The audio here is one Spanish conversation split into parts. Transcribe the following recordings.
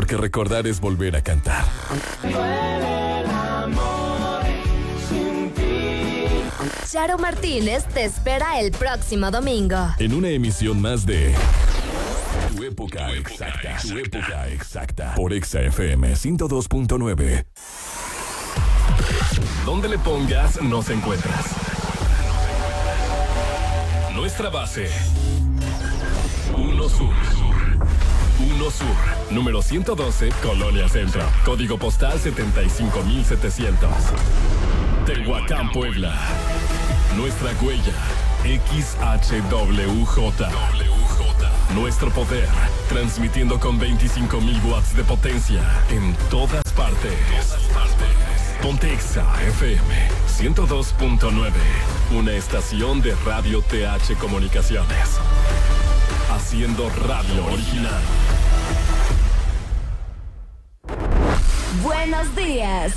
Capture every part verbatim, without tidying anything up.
porque recordar es volver a cantar. Duele el amor sin ti. Charo Martínez te espera el próximo domingo En una emisión más de Tu época exacta. Tu época exacta. Por Exa F M ciento dos punto nueve. Donde le pongas, nos encuentras. Nuestra base. Uno Sur. Uno Sur. Número ciento doce, Colonia Centro. Código postal setenta y cinco mil setecientos. Tehuacán, Puebla. Nuestra huella. X H W J. Nuestro poder, transmitiendo con veinticinco mil watts de potencia en todas partes. Ponte Exa F M ciento dos punto nueve, una estación de Radio T H Comunicaciones. Haciendo radio original. Buenos días.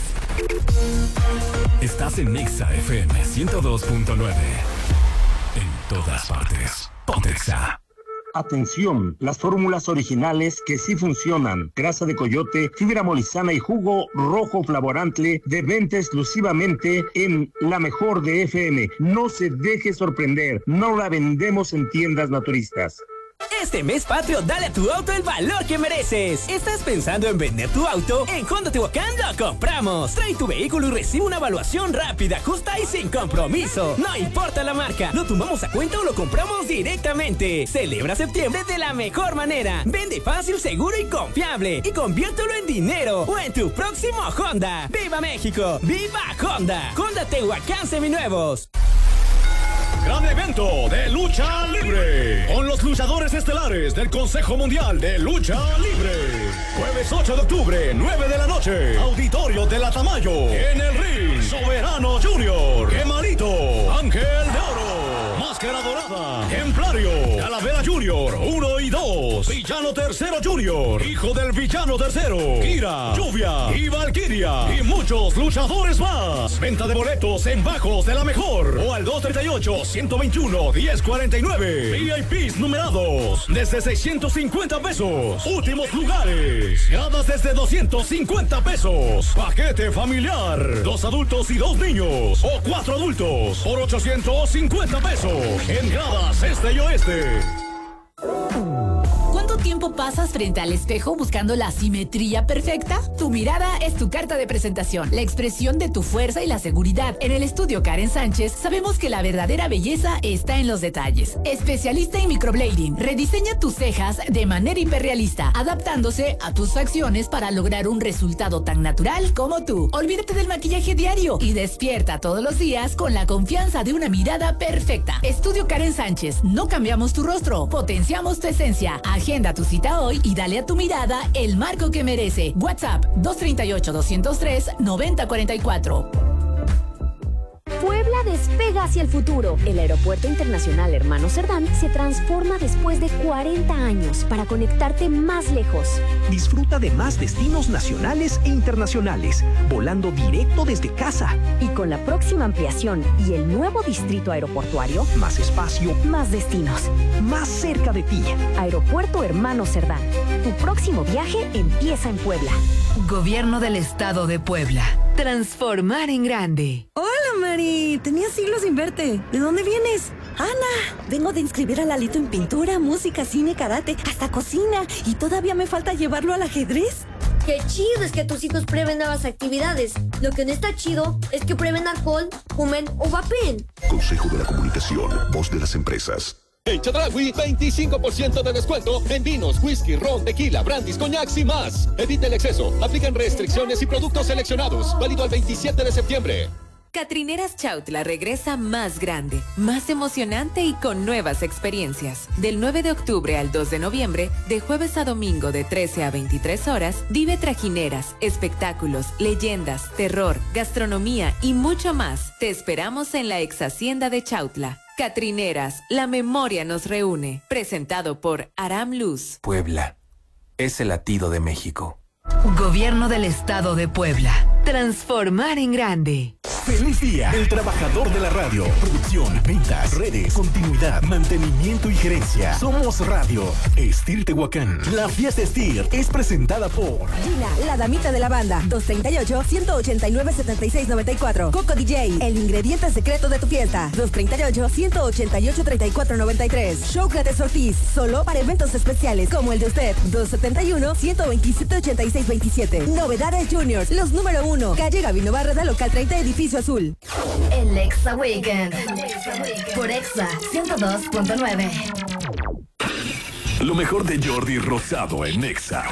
Estás en Exa F M ciento dos punto nueve. En todas partes. Ponte Exa. Atención, las fórmulas originales que sí funcionan. Grasa de coyote, fibra molizana y jugo rojo flavorante de venta exclusivamente en La Mejor de F M. No se deje sorprender, no la vendemos en tiendas naturistas. Este mes patrio, dale a tu auto el valor que mereces. ¿Estás pensando en vender tu auto? En Honda Tehuacán lo compramos. Trae tu vehículo y recibe una evaluación rápida, justa y sin compromiso. No importa la marca, lo tomamos a cuenta o lo compramos directamente. Celebra septiembre de la mejor manera. Vende fácil, seguro y confiable. Y conviértelo en dinero o en tu próximo Honda. ¡Viva México! ¡Viva Honda! Honda Tehuacán Seminuevos. Gran evento de lucha libre con los luchadores estelares del Consejo Mundial de Lucha Libre. Jueves ocho de octubre, nueve de la noche, Auditorio de la Tamayo. En el ring, Soberano Junior, Quemarito, Ángel de Oro, Máscara Dorada, Templario, Calavera Junior, uno y dos, Villano Tercero Junior, Hijo del Villano Tercero, Kira, Lluvia y Valkyria y muchos luchadores más. Venta de boletos en Bajos de la Mejor o al dos treinta y ocho, ciento veintiuno, diez cuarenta y nueve. V I Ps numerados desde seiscientos cincuenta pesos. Últimos lugares. Gradas desde doscientos cincuenta pesos. Paquete familiar. Dos adultos y dos niños. O cuatro adultos por ochocientos cincuenta pesos. En gradas este y oeste. ¿Cuánto tiempo pasas frente al espejo buscando la simetría perfecta? Tu mirada es tu carta de presentación, la expresión de tu fuerza y la seguridad. En el estudio Karen Sánchez sabemos que la verdadera belleza está en los detalles. Especialista en microblading, rediseña tus cejas de manera hiperrealista, adaptándose a tus facciones para lograr un resultado tan natural como tú. Olvídate del maquillaje diario y despierta todos los días con la confianza de una mirada perfecta. Estudio Karen Sánchez, no cambiamos tu rostro, potenciamos tu esencia. Agenda tu cita hoy y dale a tu mirada el marco que merece. WhatsApp dos treinta y ocho, doscientos tres, noventa cuarenta y cuatro. Puebla despega hacia el futuro. El Aeropuerto Internacional Hermano Cerdán se transforma después de cuarenta años para conectarte más lejos. Disfruta de más destinos nacionales e internacionales, volando directo desde casa. Y con la próxima ampliación y el nuevo distrito aeroportuario, más espacio, más destinos, más cerca de ti. Aeropuerto Hermano Cerdán. Tu próximo viaje empieza en Puebla. Gobierno del Estado de Puebla. Transformar en grande. Hola, Mari. Tenía siglos sin verte. ¿De dónde vienes? Ana, vengo de inscribir a Lalito en pintura, música, cine, karate, hasta cocina. Y todavía me falta llevarlo al ajedrez. Qué chido es que tus hijos prueben nuevas actividades. Lo que no está chido es que prueben alcohol, fumen o vapen. Consejo de la Comunicación, voz de las empresas. En Chedraui, veinticinco por ciento de descuento en vinos, whisky, ron, tequila, brandis, coñacs y más. Evita el exceso. Aplican restricciones y productos seleccionados. Válido al veintisiete de septiembre. Catrineras Chautla regresa más grande, más emocionante y con nuevas experiencias. Del nueve de octubre al dos de noviembre, de jueves a domingo de trece a veintitrés horas, vive trajineras, espectáculos, leyendas, terror, gastronomía y mucho más. Te esperamos en la ex hacienda de Chautla. Catrineras, la memoria nos reúne. Presentado por Aram Luz. Puebla es el latido de México. Gobierno del Estado de Puebla. Transformar en grande. ¡Feliz día! El trabajador de la radio. Producción, ventas, redes, continuidad, mantenimiento y gerencia. Somos Radio Estir Tehuacán. La fiesta Estir es presentada por Gina, la damita de la banda. dos treinta y ocho, ciento ochenta y nueve, setenta y seis noventa y cuatro. Coco D J, el ingrediente secreto de tu fiesta. dos treinta y ocho, ciento ochenta y ocho, treinta y cuatro noventa y tres. Sócrates Ortiz, solo para eventos especiales como el de usted. dos setenta y uno, ciento veintisiete, ochenta y seis veintisiete. Novedades Juniors, los número uno. Calle Gabino Barreda, local treinta, edificio azul. El Exa Weekend. Por Exa ciento dos punto nueve. Lo mejor de Jordi Rosado en Exa.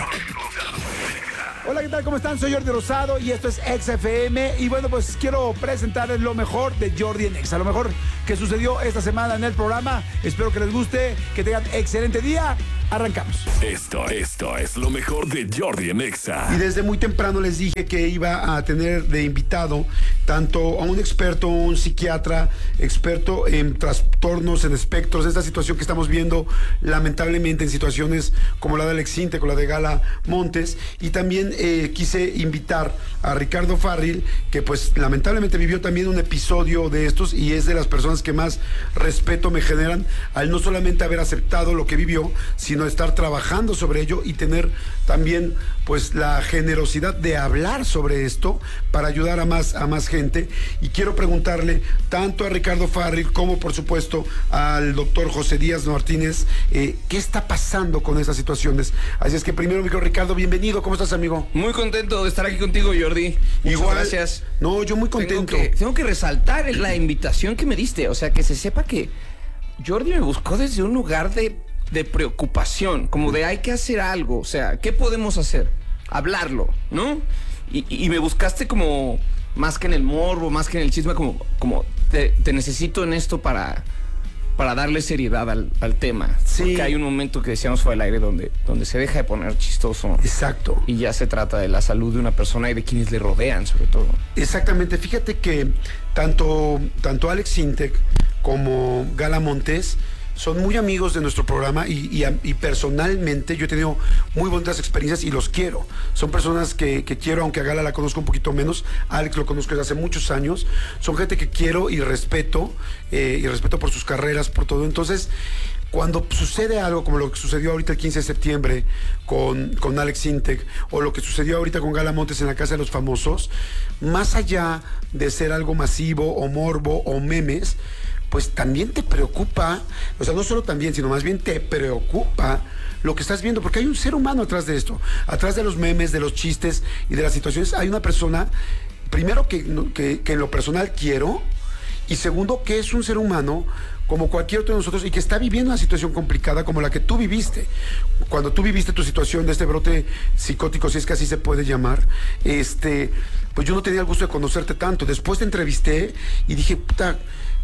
Hola, ¿qué tal? ¿Cómo están? Soy Jordi Rosado y esto es Exa F M. Y bueno, pues quiero presentarles lo mejor de Jordi en Exa. Lo mejor que sucedió esta semana en el programa. Espero que les guste, que tengan excelente día. Arrancamos. Esto, esto es lo mejor de Jordi en Exa. Y desde muy temprano les dije que iba a tener de invitado tanto a un experto, un psiquiatra, experto en trastornos, en espectros, esta situación que estamos viendo lamentablemente en situaciones como la de Alex Intec o la de Gala Montes. Y también eh, quise invitar a Ricardo Farril, que pues lamentablemente vivió también un episodio de estos y es de las personas que más respeto me generan al no solamente haber aceptado lo que vivió, sino estar trabajando sobre ello y tener también pues la generosidad de hablar sobre esto para ayudar a más, a más gente. Y quiero preguntarle tanto a Ricardo Farril como por supuesto al doctor José Díaz Martínez, eh, ¿qué está pasando con estas situaciones? Así es que primero, mi querido Ricardo, bienvenido, ¿cómo estás, amigo? Muy contento de estar aquí contigo, Jordi. Muchas Igual, gracias. No, yo muy contento. Tengo que, tengo que resaltar la invitación que me diste, o sea, que se sepa que Jordi me buscó desde un lugar de de preocupación, como de hay que hacer algo, o sea, ¿qué podemos hacer? Hablarlo, ¿no? Y, y me buscaste como más que en el morbo, más que en el chisme, como, como te, te necesito en esto para, para darle seriedad al, al tema. Sí. Porque hay un momento que decíamos fuera del aire donde, donde se deja de poner chistoso. Exacto. Y ya se trata de la salud de una persona y de quienes le rodean, sobre todo. Exactamente. Fíjate que tanto, tanto Alex Intec como Gala Montes son muy amigos de nuestro programa y, y, y personalmente yo he tenido muy bonitas experiencias y los quiero. Son personas que, que quiero, aunque a Gala la conozco un poquito menos, a Alex lo conozco desde hace muchos años. Son gente que quiero y respeto, eh, y respeto por sus carreras, por todo. Entonces, cuando sucede algo como lo que sucedió ahorita el quince de septiembre con, con Alex Intec, o lo que sucedió ahorita con Gala Montes en la Casa de los Famosos, más allá de ser algo masivo o morbo o memes, pues también te preocupa, o sea, no solo también, sino más bien te preocupa lo que estás viendo, porque hay un ser humano atrás de esto, atrás de los memes, de los chistes y de las situaciones. Hay una persona, primero que, que, que en lo personal quiero, y segundo que es un ser humano como cualquier otro de nosotros y que está viviendo una situación complicada como la que tú viviste. Cuando tú viviste tu situación de este brote psicótico, si es que así se puede llamar, este, pues yo no tenía el gusto de conocerte tanto. Después te entrevisté y dije, puta,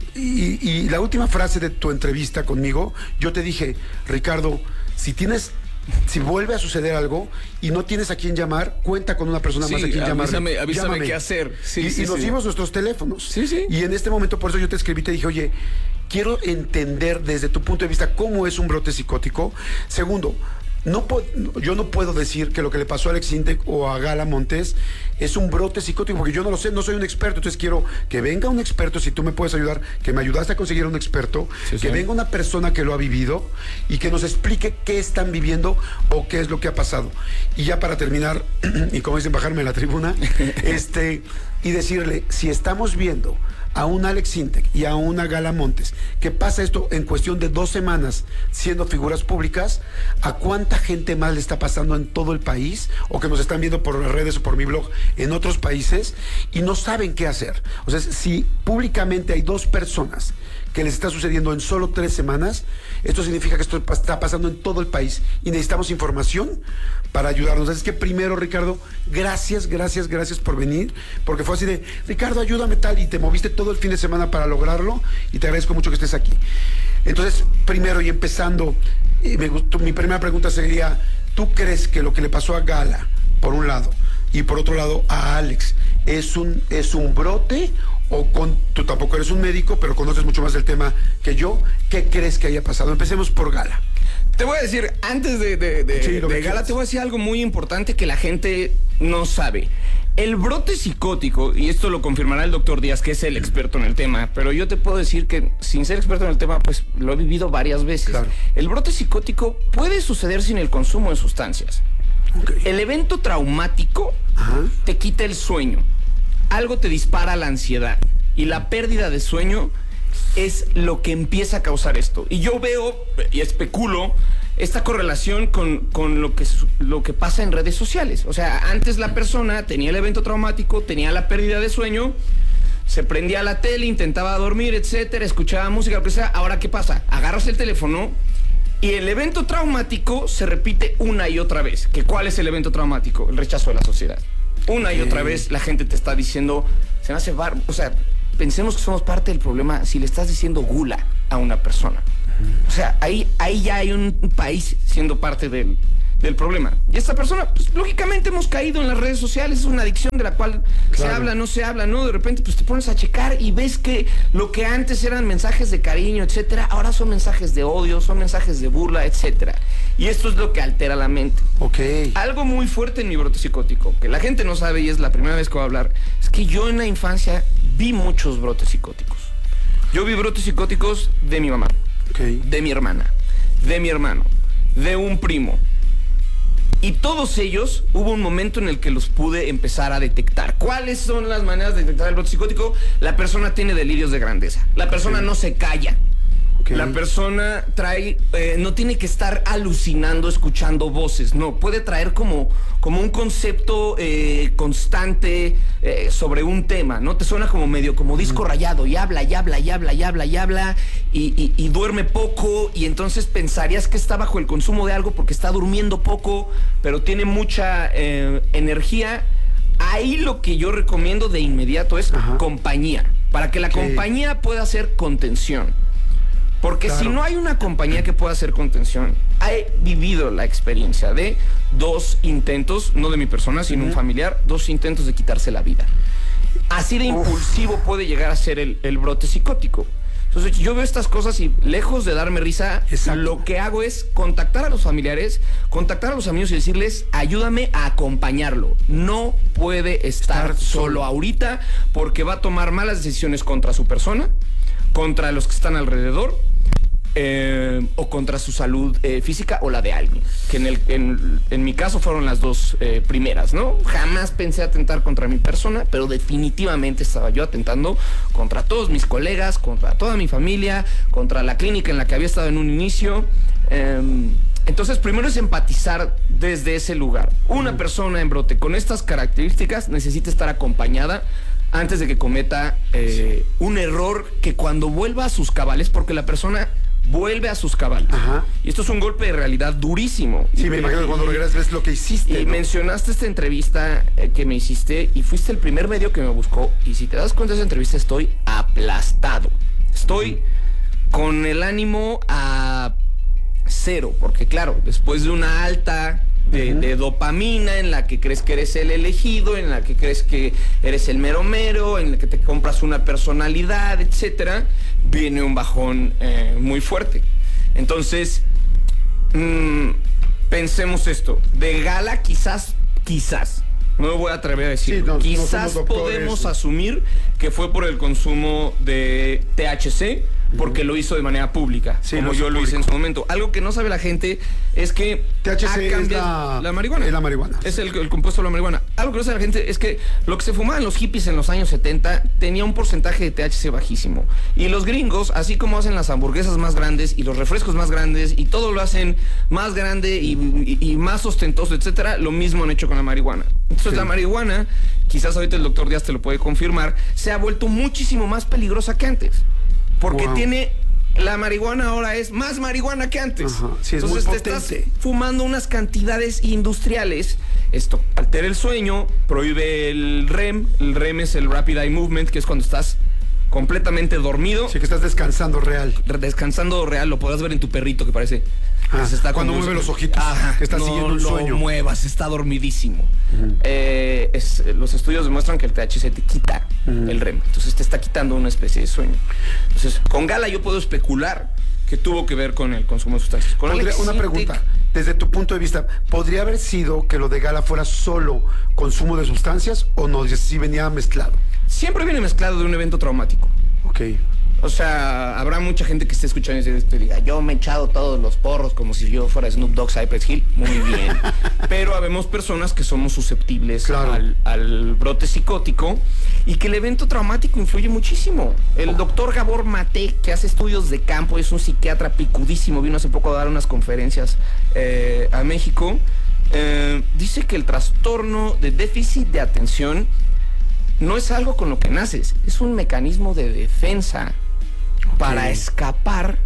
y, y la última frase de tu entrevista conmigo, yo te dije, Ricardo, si tienes... Si vuelve a suceder algo y no tienes a quién llamar, cuenta con una persona sí, más a quien llamar. Avísame, avísame qué hacer. Sí, y, sí, y nos sí. dimos nuestros teléfonos. Sí, sí. Y en este momento, por eso yo te escribí, te dije, oye, quiero entender desde tu punto de vista cómo es un brote psicótico. Segundo, no yo no puedo decir que lo que le pasó a Alex Intec o a Gala Montes es un brote psicótico, porque yo no lo sé, no soy un experto. Entonces quiero que venga un experto, si tú me puedes ayudar, que me ayudaste a conseguir un experto, sí, que sí. venga una persona que lo ha vivido y que nos explique qué están viviendo o qué es lo que ha pasado. Y ya para terminar, y como dicen, bajarme a la tribuna, este, y decirle, si estamos viendo a un Alex Intec y a una Gala Montes, que pasa esto en cuestión de dos semanas siendo figuras públicas, ¿a cuánta gente más le está pasando en todo el país? O que nos están viendo por las redes o por mi blog en otros países y no saben qué hacer. O sea, si públicamente hay dos personas que les está sucediendo en solo tres semanas, esto significa que esto está pasando en todo el país y necesitamos información para ayudarnos. Así que primero, Ricardo, gracias, gracias, gracias por venir, porque fue así de, Ricardo, ayúdame tal, y te moviste todo el fin de semana para lograrlo y te agradezco mucho que estés aquí. Entonces, primero y empezando, eh, me gustó, mi primera pregunta sería, ¿tú crees que lo que le pasó a Gala, por un lado, y por otro lado a Alex, es un, es un brote? O con, tú tampoco eres un médico, pero conoces mucho más del tema que yo. ¿Qué crees que haya pasado? Empecemos por Gala. Te voy a decir, antes de, de, de, Sí, lo de que Gala, quieras. te voy a decir algo muy importante que la gente no sabe. El brote psicótico, y esto lo confirmará el doctor Díaz, que es el experto en el tema, pero yo te puedo decir que sin ser experto en el tema, pues lo he vivido varias veces. Claro. El brote psicótico puede suceder sin el consumo de sustancias. Okay. El evento traumático Ajá. te quita el sueño. Algo te dispara la ansiedad. Y la pérdida de sueño es lo que empieza a causar esto. Y yo veo y especulo esta correlación con, con lo, que, lo que pasa en redes sociales. O sea, antes la persona tenía el evento traumático, tenía la pérdida de sueño, se prendía la tele, intentaba dormir, etcétera, escuchaba música, lo que sea. Ahora, ¿qué pasa? Agarras el teléfono y el evento traumático se repite una y otra vez. ¿Que ¿Cuál es el evento traumático? El rechazo de la sociedad. Una y otra vez la gente te está diciendo, se me hace bar... O sea, pensemos que somos parte del problema si le estás diciendo gula a una persona. O sea, ahí, ahí ya hay un país siendo parte del, del problema. Y esta persona, pues lógicamente hemos caído en las redes sociales, es una adicción de la cual claro. se habla, no se habla, ¿no? De repente pues te pones a checar y ves que lo que antes eran mensajes de cariño, etcétera, ahora son mensajes de odio, son mensajes de burla, etcétera. Y esto es lo que altera la mente. Ok. Algo muy fuerte en mi brote psicótico, que la gente no sabe y es la primera vez que voy a hablar, es que yo en la infancia vi muchos brotes psicóticos. Yo vi brotes psicóticos de mi mamá. Okay. De mi hermana, de mi hermano, de un primo. Y todos ellos, hubo un momento en el que los pude empezar a detectar. ¿Cuáles son las maneras de detectar el brote psicótico? La persona tiene delirios de grandeza. La persona okay. no se calla. Okay. La persona trae, eh, no tiene que estar alucinando, escuchando voces, no, puede traer como, como un concepto eh, constante eh, sobre un tema, ¿no? Te suena como medio, como disco rayado, y habla, y habla, y habla, y habla, y habla, y, y, y duerme poco, y entonces pensarías que está bajo el consumo de algo porque está durmiendo poco, pero tiene mucha eh, energía. Ahí lo que yo recomiendo de inmediato es Ajá. compañía, para que la okay. compañía pueda hacer contención. Porque claro. si no hay una compañía que pueda hacer contención, he vivido la experiencia de dos intentos, no de mi persona, sino uh-huh. un familiar, dos intentos de quitarse la vida. Así de Uf. impulsivo puede llegar a ser el, el brote psicótico. Entonces yo veo estas cosas y lejos de darme risa, Exacto. lo que hago es contactar a los familiares, contactar a los amigos y decirles, ayúdame a acompañarlo. No puede estar, estar solo, solo ahorita porque va a tomar malas decisiones contra su persona, contra los que están alrededor, eh, o contra su salud eh, física o la de alguien. Que en, el, en, en mi caso fueron las dos eh, primeras, ¿no? Jamás pensé atentar contra mi persona, pero definitivamente estaba yo atentando contra todos mis colegas, contra toda mi familia, contra la clínica en la que había estado en un inicio. Eh, entonces, primero es empatizar desde ese lugar. Una persona en brote con estas características necesita estar acompañada antes de que cometa eh, sí. un error que cuando vuelva a sus cabales, porque la persona vuelve a sus cabales. Ajá. Y esto es un golpe de realidad durísimo. Sí, me imagino que cuando regresas ves lo que hiciste. Y ¿no? mencionaste esta entrevista eh, que me hiciste y fuiste el primer medio que me buscó. Y si te das cuenta de esa entrevista, estoy aplastado. Estoy con el ánimo a cero, porque claro, después de una alta de, uh-huh. de dopamina en la que crees que eres el elegido, en la que crees que eres el mero mero, en la que te compras una personalidad, etcétera, viene un bajón eh, muy fuerte. Entonces, mmm, pensemos esto, de Gala quizás, quizás, no me voy a atrever a decir, sí, no, quizás no podemos sí. asumir que fue por el consumo de T H C, porque uh-huh. lo hizo de manera pública, sí, como yo lo público. hice en su momento. Algo que no sabe la gente es que T H C ha es la... la marihuana. Es la marihuana. Es el, el compuesto de la marihuana. Algo que no sabe la gente es que lo que se fumaban los hippies en los años setenta tenía un porcentaje de T H C bajísimo. Y los gringos, así como hacen las hamburguesas más grandes y los refrescos más grandes y todo lo hacen más grande y, y, y más ostentoso, etcétera, lo mismo han hecho con la marihuana. Entonces sí. la marihuana, quizás ahorita el doctor Díaz te lo puede confirmar, se ha vuelto muchísimo más peligrosa que antes. Porque wow. tiene, la marihuana ahora es más marihuana que antes. Ajá, sí, es Entonces muy te potente. estás fumando unas cantidades industriales. Esto altera el sueño, prohíbe el R E M. El R E M es el Rapid Eye Movement, que es cuando estás completamente dormido. Sí, que estás descansando real. Descansando real, lo podrás ver en tu perrito que parece... Ah, se está cuando mueve los ojitos, Ajá, que está no siguiendo un sueño. No muevas, está dormidísimo. Uh-huh. eh, es, los estudios demuestran que el T H C te quita uh-huh. el R E M. Entonces te está quitando una especie de sueño. Entonces, con Gala yo puedo especular que tuvo que ver con el consumo de sustancias. Con Podría, una pregunta, desde tu punto de vista, ¿podría haber sido que lo de Gala fuera solo consumo de sustancias o no, si venía mezclado? Siempre viene mezclado de un evento traumático. Ok. O sea, habrá mucha gente que esté escuchando esto y diga, yo me he echado todos los porros como si yo fuera Snoop Dogg, Cypress Hill. Muy bien. Pero habemos personas que somos susceptibles claro. al, al brote psicótico y que el evento traumático influye muchísimo. El doctor Gabor Mate, que hace estudios de campo, es un psiquiatra picudísimo, vino hace poco a dar unas conferencias eh, a México, eh, dice que el trastorno de déficit de atención no es algo con lo que naces, es un mecanismo de defensa para escapar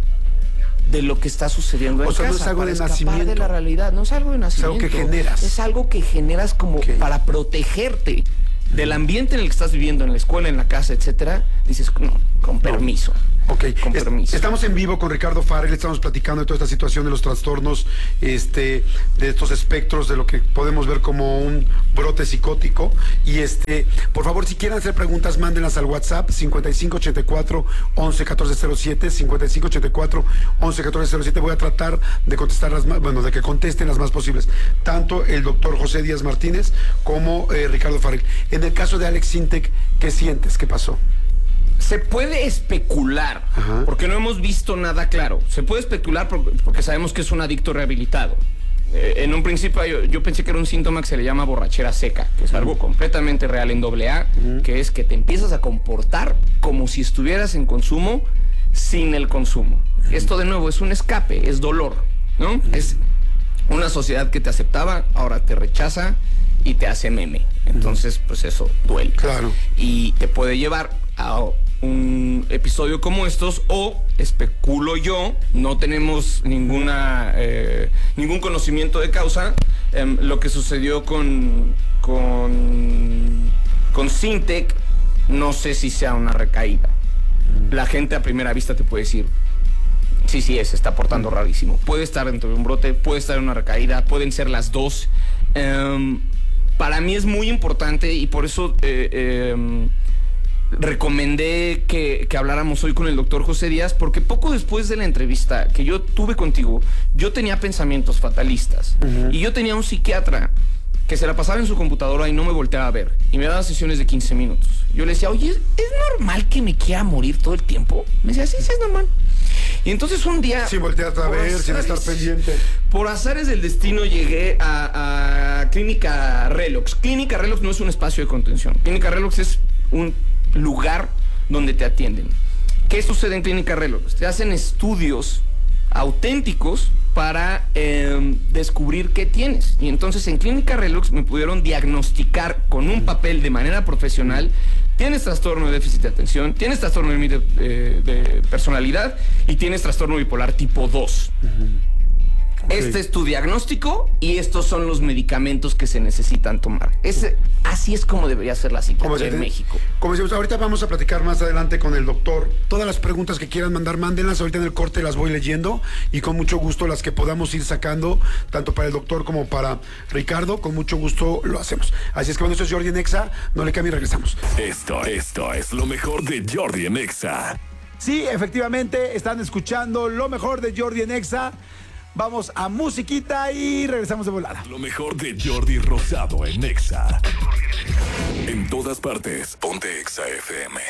de lo que está sucediendo en casa. O sea, casa, no es algo para de escapar nacimiento. de la realidad, no es algo de nacimiento. Es algo que generas. Es algo que generas como okay. para protegerte del ambiente en el que estás viviendo, en la escuela, en la casa, etcétera. Dices, no, con permiso. Ok, con es, permiso. Estamos en vivo con Ricardo Farrell, estamos platicando de toda esta situación de los trastornos, este, de estos espectros, de lo que podemos ver como un brote psicótico. Y este, por favor, si quieren hacer preguntas, mándenlas al WhatsApp cincuenta y cinco ochenta y cuatro once catorce cero siete, cincuenta y cinco ochenta y cuatro once catorce cero siete. Voy a tratar de contestar las más, bueno, de que contesten las más posibles, tanto el doctor José Díaz Martínez como eh, Ricardo Farrell. En el caso de Alex Sintek, ¿qué sientes? ¿Qué pasó? Se puede especular, Ajá. porque no hemos visto nada claro. Se puede especular porque, porque sabemos que es un adicto rehabilitado. Eh, en un principio yo, yo pensé que era un síntoma que se le llama borrachera seca, que es algo completamente real en doble A, uh-huh. que es que te empiezas a comportar como si estuvieras en consumo sin el consumo. Uh-huh. Esto de nuevo es un escape, es dolor, ¿no? Uh-huh. Es una sociedad que te aceptaba, ahora te rechaza y te hace meme. Entonces, pues eso duele. Claro. Y te puede llevar a un episodio como estos, o especulo yo, no tenemos ninguna eh, ningún conocimiento de causa, eh, lo que sucedió con con con Sintek, no sé si sea una recaída. La gente a primera vista te puede decir, sí, sí, se está portando rarísimo. Puede estar dentro de un brote, puede estar en una recaída, pueden ser las dos. Um, para mí es muy importante y por eso eh, eh, recomendé que, que habláramos hoy con el doctor José Díaz, porque poco después de la entrevista que yo tuve contigo, yo tenía pensamientos fatalistas. Uh-huh. Y yo tenía un psiquiatra que se la pasaba en su computadora y no me volteaba a ver. Y me daba sesiones de quince minutos. Yo le decía, oye, ¿es, ¿es normal que me quiera morir todo el tiempo? Me decía, sí, sí, es normal. Y entonces un día... Sin voltear a ver, azares, sin estar pendiente. Por azares del destino llegué a, a Clínica Relox. Clínica Relox no es un espacio de contención. Clínica Relox es un lugar donde te atienden. ¿Qué sucede en Clínica Relox? Te hacen estudios auténticos para eh, descubrir qué tienes. Y entonces en Clínica Relox me pudieron diagnosticar con un papel de manera profesional: tienes trastorno de déficit de atención, tienes trastorno de, de, de personalidad y tienes trastorno bipolar tipo dos. Uh-huh. Okay. Este es tu diagnóstico y estos son los medicamentos que se necesitan tomar. Es, así es como debería ser la psiquiatría en México. Como decimos, ahorita vamos a platicar más adelante con el doctor. Todas las preguntas que quieran mandar, mándenlas. Ahorita en el corte las voy leyendo y con mucho gusto las que podamos ir sacando, tanto para el doctor como para Ricardo, con mucho gusto lo hacemos. Así es que bueno, esto es Jordi en Exa. No le cambie y regresamos. Esto, esto es lo mejor de Jordi en Exa. Sí, efectivamente, están escuchando lo mejor de Jordi en Exa. Vamos a musiquita y regresamos de volada. Lo mejor de Jordi Rosado en Exa. En todas partes, ponte Exa F M.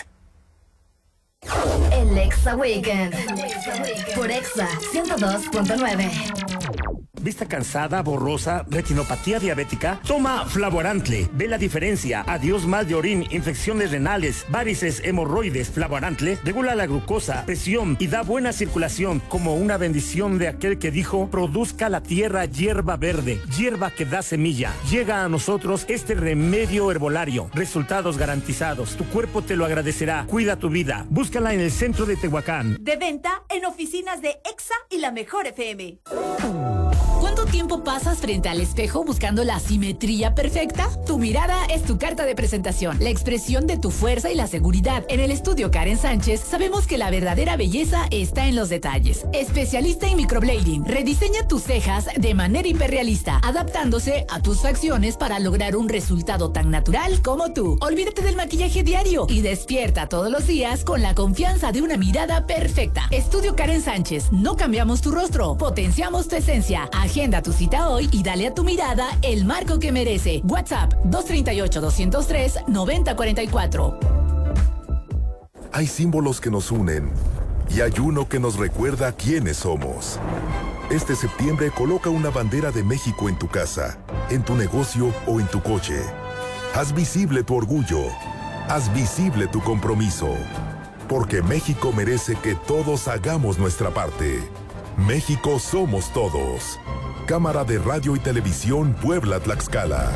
El Exa Weekend. Por Exa ciento dos punto nueve. ¿Vista cansada, borrosa, retinopatía diabética? Toma Flavorantle. Ve la diferencia. Adiós mal de orín, infecciones renales, varices, hemorroides. Flavorantle regula la glucosa, presión y da buena circulación, como una bendición de aquel que dijo: produzca la tierra hierba verde, hierba que da semilla. Llega a nosotros este remedio herbolario. Resultados garantizados. Tu cuerpo te lo agradecerá. Cuida tu vida. Búscala en el centro de Tehuacán. De venta en oficinas de Exa y La Mejor F M. ¿Cuánto tiempo pasas frente al espejo buscando la simetría perfecta? Tu mirada es tu carta de presentación, la expresión de tu fuerza y la seguridad. En el estudio Karen Sánchez sabemos que la verdadera belleza está en los detalles. Especialista en microblading, rediseña tus cejas de manera hiperrealista, adaptándose a tus facciones para lograr un resultado tan natural como tú. Olvídate del maquillaje diario y despierta todos los días con la confianza de una mirada perfecta. Estudio Karen Sánchez, no cambiamos tu rostro, potenciamos tu esencia. Agenda tu cita hoy y dale a tu mirada el marco que merece. WhatsApp dos tres ocho, dos cero tres, nueve cero cuatro cuatro. Hay símbolos que nos unen y hay uno que nos recuerda quiénes somos. Este septiembre coloca una bandera de México en tu casa, en tu negocio o en tu coche. Haz visible tu orgullo. Haz visible tu compromiso. Porque México merece que todos hagamos nuestra parte. México somos todos. Cámara de Radio y Televisión Puebla-Tlaxcala.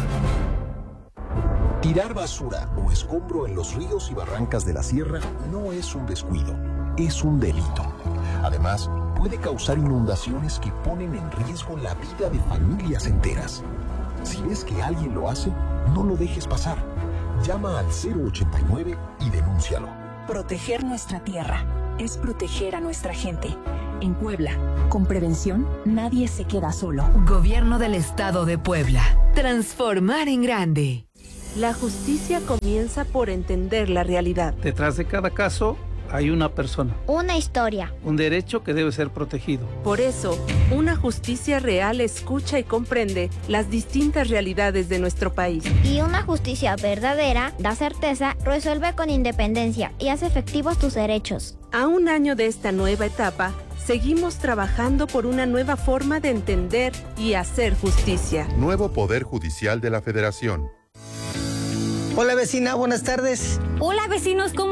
Tirar basura o escombro en los ríos y barrancas de la sierra no es un descuido, es un delito. Además, puede causar inundaciones que ponen en riesgo la vida de familias enteras. Si ves que alguien lo hace, no lo dejes pasar. Llama al cero ochenta y nueve y denúncialo. Proteger nuestra tierra es proteger a nuestra gente. En Puebla, con prevención, nadie se queda solo. Gobierno del Estado de Puebla. Transformar en grande. La justicia comienza por entender la realidad. Detrás de cada caso hay una persona. Una historia. Un derecho que debe ser protegido. Por eso, una justicia real escucha y comprende las distintas realidades de nuestro país. Y una justicia verdadera da certeza, resuelve con independencia y hace efectivos tus derechos. A un año de esta nueva etapa, seguimos trabajando por una nueva forma de entender y hacer justicia. Nuevo Poder Judicial de la Federación. Hola vecina, buenas tardes. Hola vecinos, ¿cómo